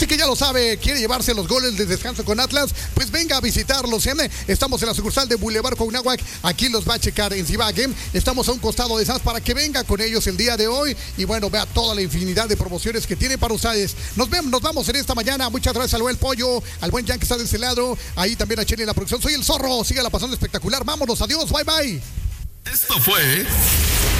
Así que ya lo sabe, quiere llevarse los goles de descanso con Atlas, pues venga a visitarlos. Estamos en la sucursal de Boulevard Cuauhnáhuac, aquí los va a checar en Cibague. Estamos a un costado de SAS para que venga con ellos el día de hoy y bueno, vea toda la infinidad de promociones que tiene para ustedes. Nos vamos en esta mañana. Muchas gracias al buen Pollo, al buen Jan que está de ese lado, ahí también a Cheli en la producción. Soy el Zorro, sígala pasando espectacular. Vámonos, adiós, bye bye. Esto fue